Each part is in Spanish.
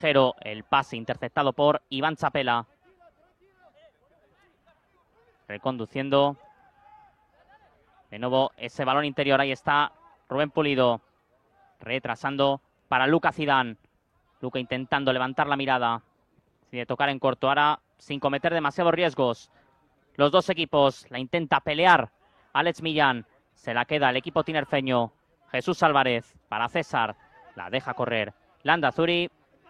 El pase interceptado por Iván Chapela. Reconduciendo. De nuevo ese balón interior. Ahí está Rubén Pulido. Retrasando para Luca Zidane. Luca intentando levantar la mirada. Decide tocar en corto ahora sin cometer demasiados riesgos. Los dos equipos la intenta pelear. Alex Millán. Se la queda el equipo tinerfeño. Jesús Álvarez para César. La deja correr Landazuri.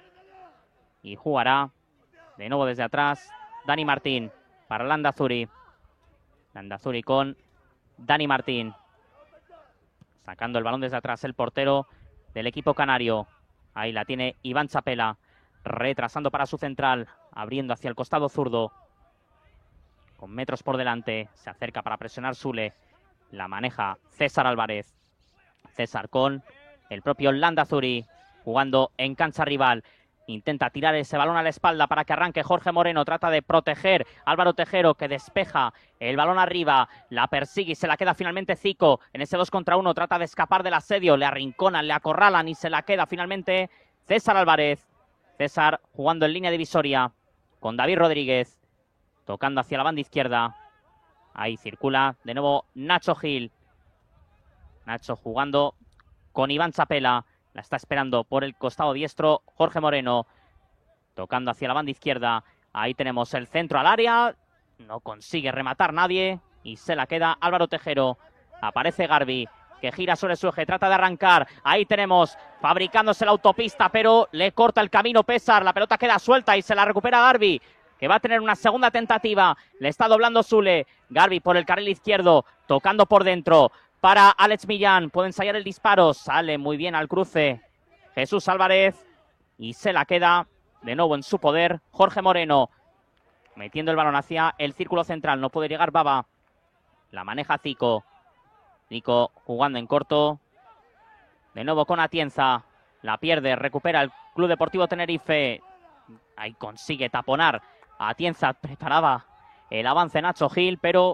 Y jugará de nuevo desde atrás Dani Martín para Landazuri. Landazuri con Dani Martín. Sacando el balón desde atrás el portero del equipo canario. Ahí la tiene Iván Chapela. Retrasando para su central. Abriendo hacia el costado zurdo. Con metros por delante. Se acerca para presionar Sule. La maneja César Álvarez. César con el propio Landazuri. Jugando en cancha rival. Intenta tirar ese balón a la espalda para que arranque Jorge Moreno. Trata de proteger Álvaro Tejero, que despeja el balón arriba. La persigue y se la queda finalmente Zico. En ese 2 contra 1 trata de escapar del asedio. Le arrinconan, le acorralan y se la queda finalmente César Álvarez. César jugando en línea divisoria con David Rodríguez. Tocando hacia la banda izquierda. Ahí circula de nuevo Nacho Gil. Nacho jugando con Iván Chapela. La está esperando por el costado diestro Jorge Moreno. Tocando hacia la banda izquierda. Ahí tenemos el centro al área. No consigue rematar nadie. Y se la queda Álvaro Tejero. Aparece Garbi, que gira sobre su eje. Trata de arrancar. Ahí tenemos fabricándose la autopista, pero le corta el camino Pésar. La pelota queda suelta y se la recupera Garbi, que va a tener una segunda tentativa. Le está doblando Sule. Garbi por el carril izquierdo. Tocando por dentro. Para Alex Millán, puede ensayar el disparo, sale muy bien al cruce Jesús Álvarez y se la queda de nuevo en su poder Jorge Moreno, metiendo el balón hacia el círculo central, no puede llegar Baba, la maneja Zico, Zico jugando en corto, de nuevo con Atienza, la pierde, recupera el Club Deportivo Tenerife, ahí consigue taponar, Atienza preparaba el avance Nacho Gil, pero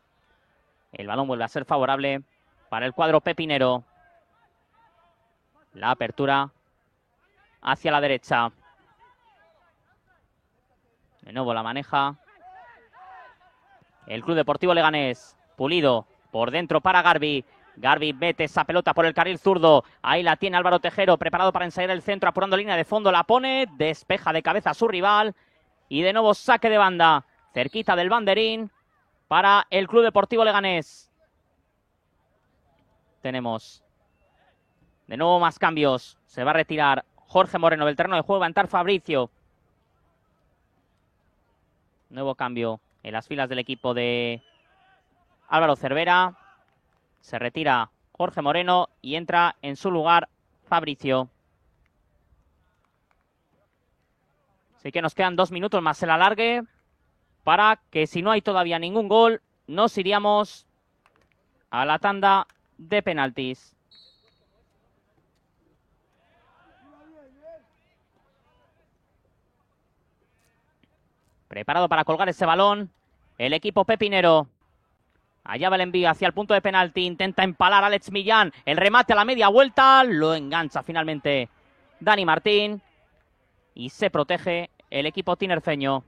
el balón vuelve a ser favorable para el cuadro pepinero. La apertura hacia la derecha. De nuevo la maneja el Club Deportivo Leganés. Pulido por dentro para Garbi. Garbi mete esa pelota por el carril zurdo. Ahí la tiene Álvaro Tejero, preparado para ensayar el centro, apurando línea de fondo. La pone, despeja de cabeza a su rival. Y de nuevo saque de banda, cerquita del banderín, para el Club Deportivo Leganés. Tenemos de nuevo más cambios. Se va a retirar Jorge Moreno del terreno de juego. Va a entrar Fabricio. Nuevo cambio en las filas del equipo de Álvaro Cervera. Se retira Jorge Moreno y entra en su lugar Fabricio. Así que nos quedan 2 minutos más el alargue para que, si no hay todavía ningún gol, nos iríamos a la tanda de penaltis. Preparado para colgar ese balón el equipo pepinero. Allá va el envío hacia el punto de penalti. Intenta empalar a Alex Millán. El remate a la media vuelta. Lo engancha finalmente Dani Martín. Y se protege el equipo tinerfeño.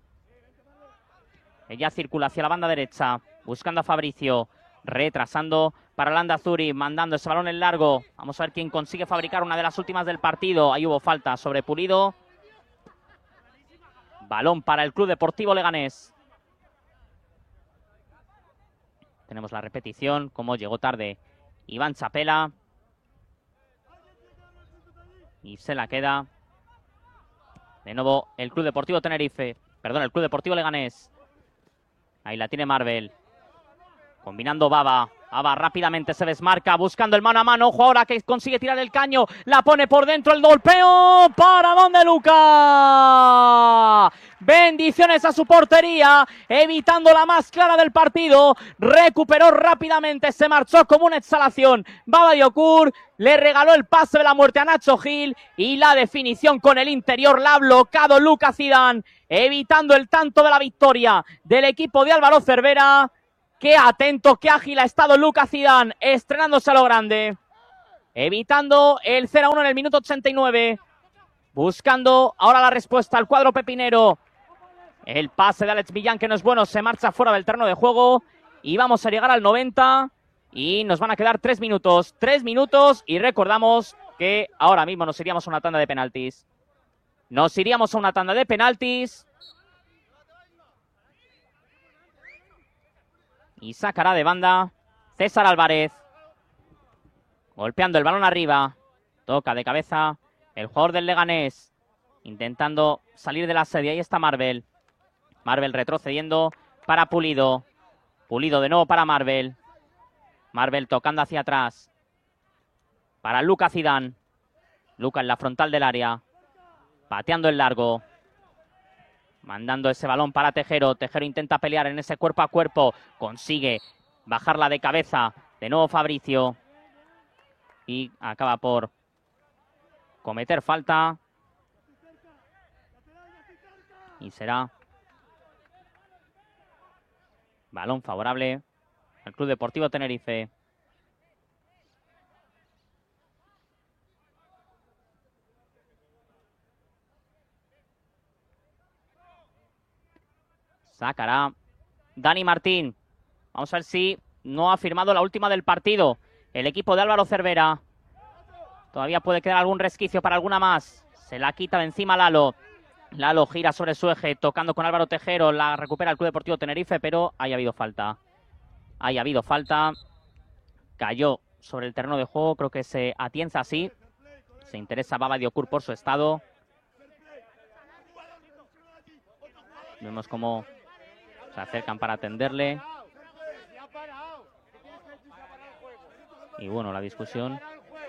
Ella circula hacia la banda derecha. Buscando a Fabricio. Retrasando para Landazuri, mandando ese balón en largo. Vamos a ver quién consigue fabricar una de las últimas del partido. Ahí hubo falta sobre Pulido. Balón para el Club Deportivo Leganés. Tenemos la repetición, como llegó tarde Iván Chapela. Y se la queda de nuevo el Club Deportivo Tenerife. Perdón, el Club Deportivo Leganés. Ahí la tiene Marvel. Combinando Baba. Baba rápidamente se desmarca, buscando el mano a mano. Ojo ahora que consigue tirar el caño. La pone por dentro, el golpeo. ¿Para dónde, Luca? Bendiciones a su portería, evitando la más clara del partido. Recuperó rápidamente, se marchó como una exhalación Baba Diocur. Le regaló el pase de la muerte a Nacho Gil. Y la definición con el interior la ha bloqueado Luca Zidane, evitando el tanto de la victoria del equipo de Álvaro Cervera. Qué atento, qué ágil ha estado Luca Zidane, estrenándose a lo grande, evitando el 0-1 en el minuto 89. Buscando ahora la respuesta al cuadro pepinero. El pase de Alex Millán, que no es bueno, se marcha fuera del terreno de juego. Y vamos a llegar al 90. Y nos van a quedar 3 minutos. 3 minutos. Y recordamos que ahora mismo nos iríamos a una tanda de penaltis. Nos iríamos a una tanda de penaltis. Y sacará de banda César Álvarez. Golpeando el balón arriba. Toca de cabeza el jugador del Leganés. Intentando salir de la serie. Ahí está Marvel. Marvel retrocediendo para Pulido. Pulido de nuevo para Marvel. Marvel tocando hacia atrás. Para Luca Zidane. Luca en la frontal del área. Pateando el largo. Mandando ese balón para Tejero. Tejero intenta pelear en ese cuerpo a cuerpo. Consigue bajarla de cabeza. De nuevo Fabricio. Y acaba por cometer falta. Y será balón favorable al Club Deportivo Tenerife. Sacará Dani Martín. Vamos a ver si no ha firmado la última del partido el equipo de Álvaro Cervera. Todavía puede quedar algún resquicio para alguna más. Se la quita de encima Lalo. Lalo gira sobre su eje, tocando con Álvaro Tejero. La recupera el Club Deportivo Tenerife, pero ahí ha habido falta. Ahí ha habido falta. Cayó sobre el terreno de juego. Creo que se Atienza así. Se interesa Baba Diocur por su estado. Vemos cómo se acercan para atenderle. Y bueno, la discusión.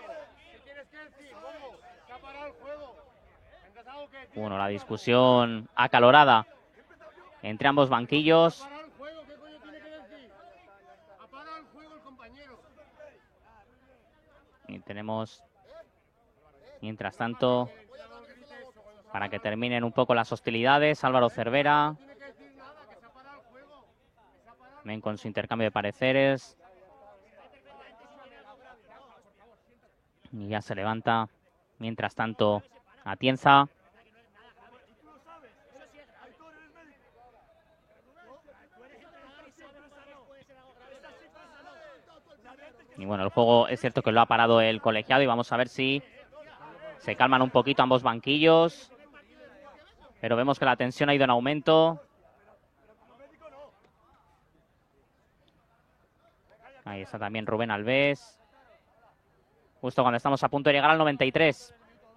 Bueno, la discusión acalorada entre ambos banquillos. Y tenemos, mientras tanto, para que terminen un poco las hostilidades, Álvaro Cervera. Ven con su intercambio de pareceres. Y ya se levanta. Mientras tanto, Atienza. Y bueno, el juego es cierto que lo ha parado el colegiado y vamos a ver si se calman un poquito ambos banquillos. Pero vemos que la tensión ha ido en aumento. Ahí está también Rubén Alves. Justo cuando estamos a punto de llegar al 93.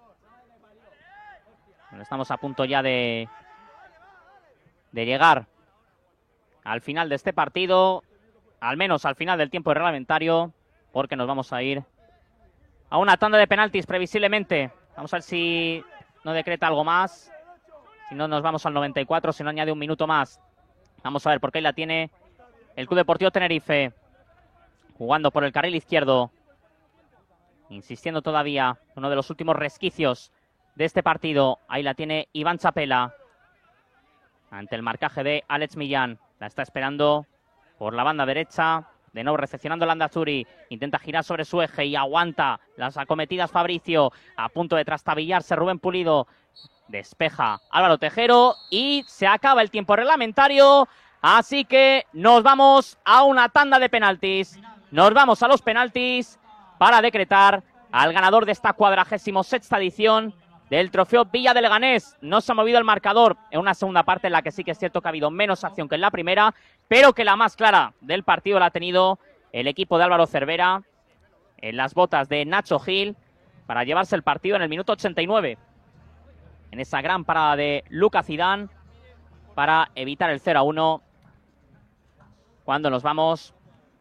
Cuando estamos a punto ya de llegar al final de este partido. Al menos al final del tiempo reglamentario. Porque nos vamos a ir a una tanda de penaltis previsiblemente. Vamos a ver si no decreta algo más. Si no, nos vamos al 94. Si no, añade un minuto más. Vamos a ver, porque ahí la tiene el Club Deportivo Tenerife. Jugando por el carril izquierdo. Insistiendo todavía. Uno de los últimos resquicios de este partido. Ahí la tiene Iván Chapela. Ante el marcaje de Alex Millán. La está esperando por la banda derecha. De nuevo recepcionando Landazuri. Intenta girar sobre su eje y aguanta las acometidas Fabricio. A punto de trastabillarse Rubén Pulido. Despeja Álvaro Tejero. Y se acaba el tiempo reglamentario. Así que nos vamos a una tanda de penaltis. Nos vamos a los penaltis para decretar al ganador de esta 46ª edición del Trofeo Villa de Leganés. No se ha movido el marcador en una segunda parte en la que sí que es cierto que ha habido menos acción que en la primera, pero que la más clara del partido la ha tenido el equipo de Álvaro Cervera en las botas de Nacho Gil para llevarse el partido en el minuto 89. En esa gran parada de Luca Zidane para evitar el 0-1. Cuando nos vamos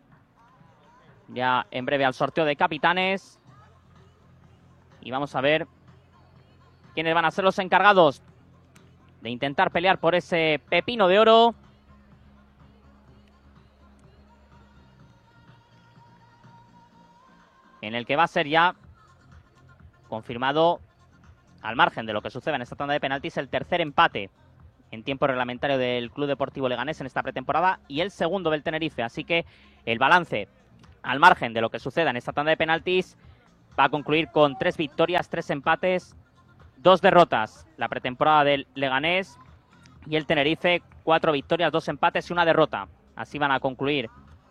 ya en breve al sorteo de capitanes. Y vamos a ver quiénes van a ser los encargados de intentar pelear por ese pepino de oro. En el que va a ser ya confirmado, al margen de lo que suceda en esta tanda de penaltis, el tercer empate en tiempo reglamentario del Club Deportivo Leganés en esta pretemporada y el segundo del Tenerife. Así que el balance, al margen de lo que suceda en esta tanda de penaltis, va a concluir con 3 victorias, 3 empates, 2 derrotas. La pretemporada del Leganés y el Tenerife, 4 victorias, 2 empates y 1 derrota. Así van a concluir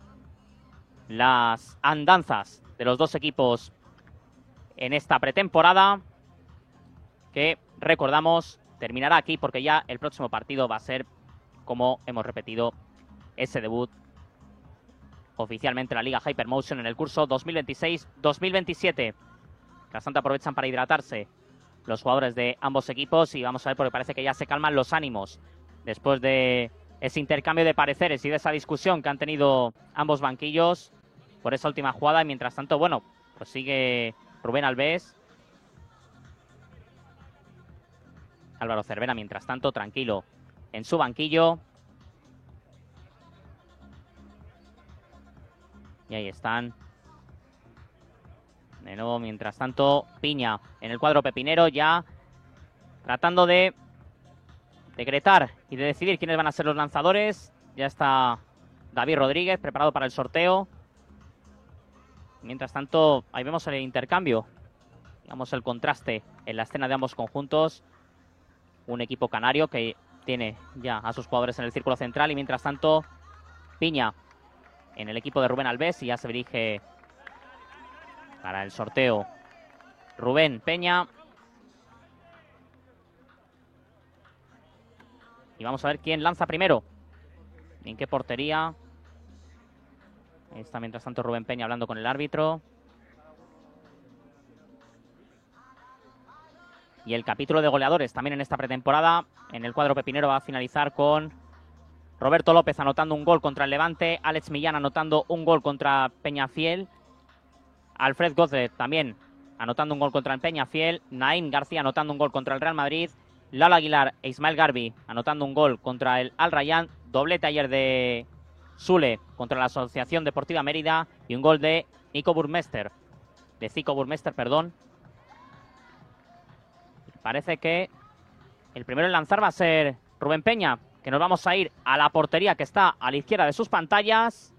las andanzas de los dos equipos en esta pretemporada, que recordamos terminará aquí porque ya el próximo partido va a ser, como hemos repetido, ese debut oficialmente en la Liga Hypermotion en el curso 2026-2027. Mientras tanto aprovechan para hidratarse los jugadores de ambos equipos y vamos a ver, porque parece que ya se calman los ánimos después de ese intercambio de pareceres y de esa discusión que han tenido ambos banquillos por esa última jugada. Y mientras tanto, bueno, pues sigue Rubén Albés. Álvaro Cervera, mientras tanto, tranquilo en su banquillo. Y ahí están. De nuevo, mientras tanto, Piña en el cuadro pepinero ya tratando de decretar y de decidir quiénes van a ser los lanzadores. Ya está David Rodríguez preparado para el sorteo. Mientras tanto, ahí vemos el intercambio, digamos el contraste en la escena de ambos conjuntos. Un equipo canario que tiene ya a sus jugadores en el círculo central y mientras tanto Piña en el equipo de Rubén Albés y ya se dirige para el sorteo Rubén Peña. Y vamos a ver quién lanza primero, en qué portería. Ahí está mientras tanto Rubén Peña hablando con el árbitro. Y el capítulo de goleadores también en esta pretemporada en el cuadro pepinero va a finalizar con Roberto López anotando un gol contra el Levante, Alex Millán anotando un gol contra Peñafiel, Alfred Gómez también anotando un gol contra el Peñafiel, Naim García anotando un gol contra el Real Madrid, Lalo Aguilar e Ismael Garbi anotando un gol contra el Al Rayyan, doblete ayer de Sule contra la Asociación Deportiva Mérida y un gol de Zico Burmester, perdón. Parece que el primero en lanzar va a ser Rubén Peña, que nos vamos a ir a la portería que está a la izquierda de sus pantallas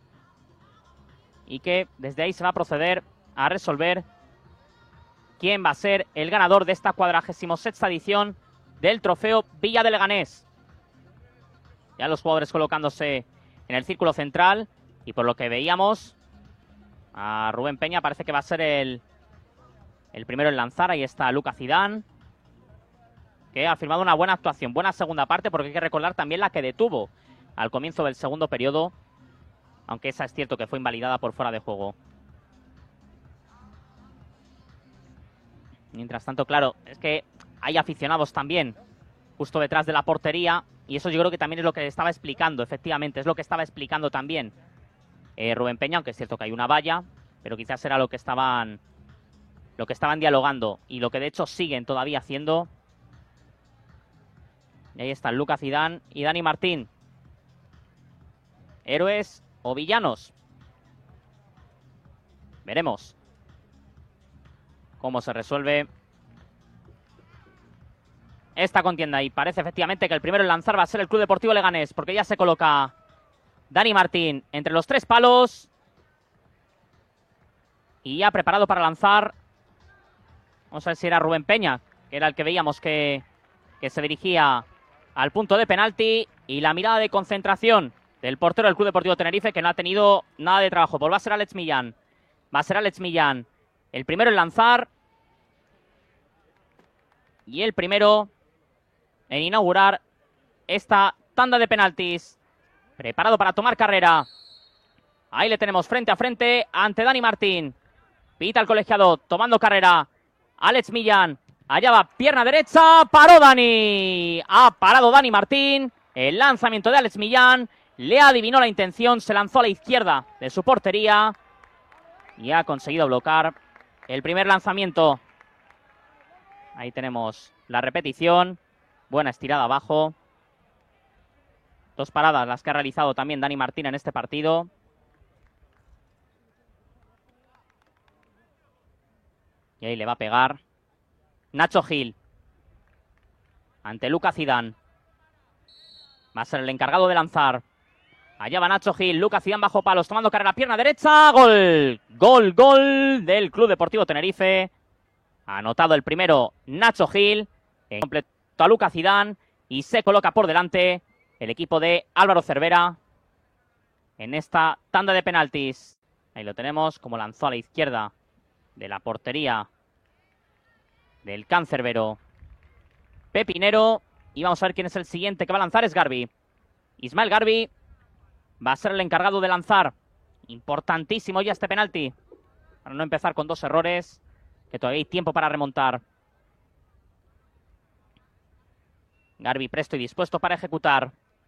y que desde ahí se va a proceder a resolver quién va a ser el ganador de esta 46ª edición del Trofeo Villa de Leganés. Ya los jugadores colocándose en el círculo central y por lo que veíamos a Rubén Peña parece que va a ser el primero en lanzar. Ahí está Luca Zidane, que ha firmado una buena actuación, buena segunda parte, porque hay que recordar también la que detuvo al comienzo del segundo periodo, aunque esa es cierto que fue invalidada por fuera de juego. Mientras tanto, claro, es que hay aficionados también justo detrás de la portería y eso yo creo que también es lo que estaba explicando, efectivamente, es lo que estaba explicando también Rubén Peña, aunque es cierto que hay una valla, pero quizás era lo que estaban dialogando y lo que de hecho siguen todavía haciendo. Y ahí están Luca Zidane y Dani Martín. ¿Héroes o villanos? Veremos cómo se resuelve esta contienda. Y parece efectivamente que el primero en lanzar va a ser el Club Deportivo Leganés, porque ya se coloca Dani Martín entre los 3 palos. Y ya preparado para lanzar. Vamos a ver si era Rubén Peña, que era el que veíamos que se dirigía al punto de penalti, y la mirada de concentración del portero del Club Deportivo Tenerife, que no ha tenido nada de trabajo. Pues va a ser Alex Millán. Va a ser Alex Millán el primero en lanzar y el primero en inaugurar esta tanda de penaltis. Preparado para tomar carrera. Ahí le tenemos frente a frente ante Dani Martín. Pita el colegiado tomando carrera. Alex Millán. Allá va, pierna derecha, paró Dani. Ha parado Dani Martín. El lanzamiento de Alex Millán. Le adivinó la intención, se lanzó a la izquierda de su portería. Y ha conseguido bloquear el primer lanzamiento. Ahí tenemos la repetición. Buena estirada abajo. 2 paradas las que ha realizado también Dani Martín en este partido. Y ahí le va a pegar Nacho Gil ante Luca Zidane. Va a ser el encargado de lanzar. Allá va Nacho Gil, Luca Zidane bajo palos, tomando carrera, pierna derecha, gol. Gol del Club Deportivo Tenerife. Ha anotado el primero Nacho Gil. En completo a Lucas Zidane. Y se coloca por delante el equipo de Álvaro Cervera en esta tanda de penaltis. Ahí lo tenemos, como lanzó a la izquierda de la portería del cancerbero Pepinero. Y vamos a ver quién es el siguiente que va a lanzar. Es Garbi. Ismael Garbi va a ser el encargado de lanzar. Importantísimo ya este penalti, para no empezar con dos errores, que todavía hay tiempo para remontar. Garbi presto y dispuesto para ejecutar.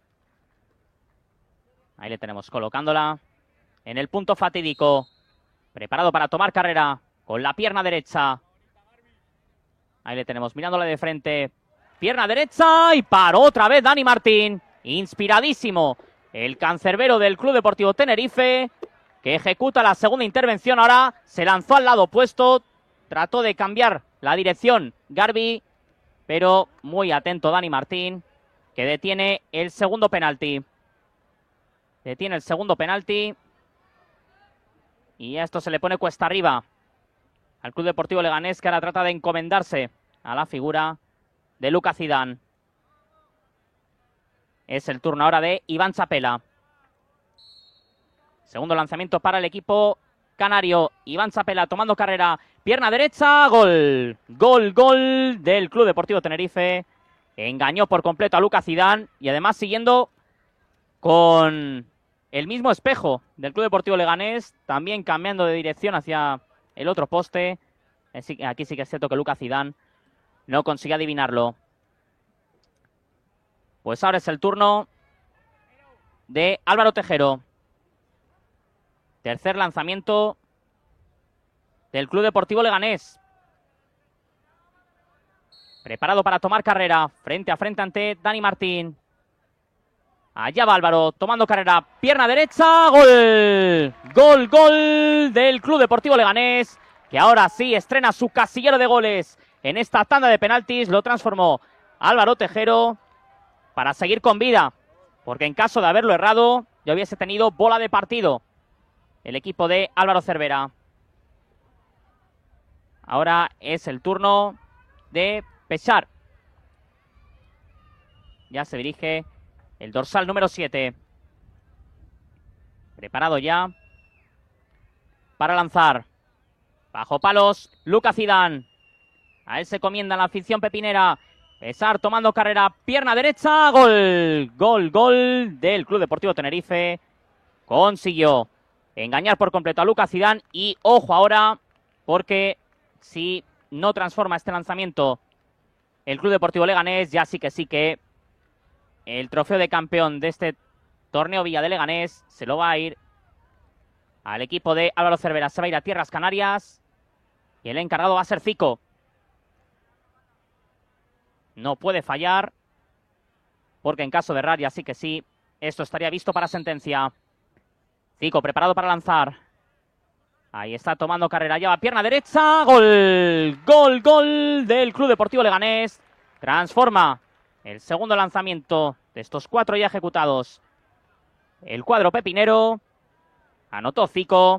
Ahí le tenemos colocándola en el punto fatídico. Preparado para tomar carrera con la pierna derecha. Ahí le tenemos mirándola de frente. Pierna derecha y paró otra vez Dani Martín. Inspiradísimo el cancerbero del Club Deportivo Tenerife, que ejecuta la segunda intervención. Ahora se lanzó al lado opuesto. Trató de cambiar la dirección Garbi, pero muy atento Dani Martín, que detiene el segundo penalti. Detiene el segundo penalti. Y a esto se le pone cuesta arriba al Club Deportivo Leganés, que ahora trata de encomendarse a la figura de Lucas Zidane. Es el turno ahora de Iván Chapela. Segundo lanzamiento para el equipo canario. Iván Chapela tomando carrera. Pierna derecha. Gol. Gol del Club Deportivo Tenerife. Engañó por completo a Lucas Zidane. Y además siguiendo con el mismo espejo del Club Deportivo Leganés. También cambiando de dirección hacia el otro poste. Aquí sí que es cierto que Lucas Zidane no consigue adivinarlo. Pues ahora es el turno de Álvaro Tejero. Tercer lanzamiento del Club Deportivo Leganés. Preparado para tomar carrera. Frente a frente ante Dani Martín. Allá va Álvaro tomando carrera. Pierna derecha. ¡Gol! Gol del Club Deportivo Leganés, que ahora sí estrena su casillero de goles en esta tanda de penaltis. Lo transformó Álvaro Tejero para seguir con vida, porque en caso de haberlo errado ya hubiese tenido bola de partido el equipo de Álvaro Cervera. Ahora es el turno de Pechar. Ya se dirige el dorsal número 7. Preparado ya para lanzar. Bajo palos, Lucas Zidane. A él se comienda la afición pepinera. Pechar tomando carrera, pierna derecha, gol. Gol del Club Deportivo Tenerife. Consiguió engañar por completo a Lucas Zidane. Y ojo ahora, porque si no transforma este lanzamiento el Club Deportivo Leganés, ya sí que el trofeo de campeón de este torneo Villa de Leganés se lo va a ir al equipo de Álvaro Cervera. Se va a ir a Tierras Canarias y el encargado va a ser Zico. No puede fallar, porque en caso de errar, ya sí que sí, esto estaría visto para sentencia. Zico preparado para lanzar. Ahí está tomando carrera, lleva pierna derecha. Gol. Gol del Club Deportivo Leganés. Transforma el segundo lanzamiento de estos 4 ya ejecutados el cuadro pepinero. Anotó Zico.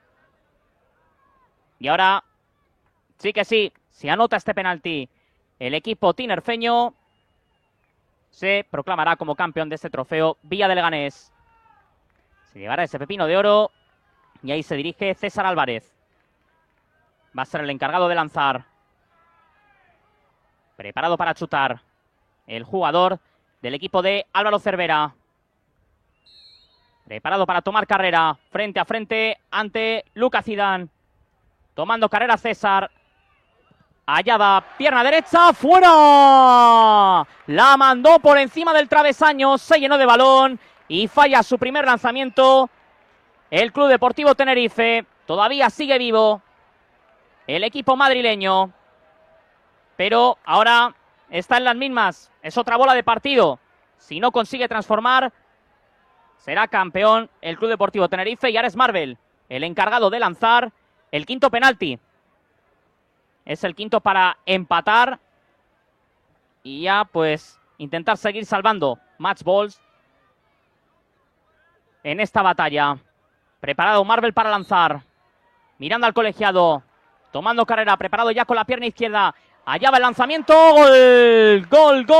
Y ahora sí que sí, si anota este penalti el equipo tinerfeño, se proclamará como campeón de este trofeo Villa de Leganés. Se llevará ese pepino de oro y ahí se dirige César Álvarez. Va a ser el encargado de lanzar. Preparado para chutar el jugador del equipo de Álvaro Cervera. Preparado para tomar carrera frente a frente ante Lucas Zidane. Tomando carrera César. Allá va, pierna derecha, ¡fuera! La mandó por encima del travesaño, se llenó de balón y falla su primer lanzamiento. El Club Deportivo Tenerife todavía sigue vivo, el equipo madrileño, pero ahora está en las mismas. Es otra bola de partido. Si no consigue transformar, será campeón el Club Deportivo Tenerife. Y ahora es Marvel el encargado de lanzar el quinto penalti. Es el quinto para empatar y ya pues intentar seguir salvando match balls en esta batalla. Preparado Marvel para lanzar. Mirando al colegiado. tomando carrera, preparado ya con la pierna izquierda. Allá va el lanzamiento, gol, gol, gol.